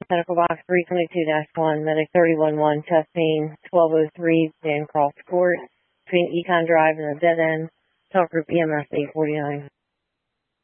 Medical Box 322-1, Medic 311, chest pain, 1203 Van Cross Court, between Econ Drive and the dead end. Talk Group EMS 849.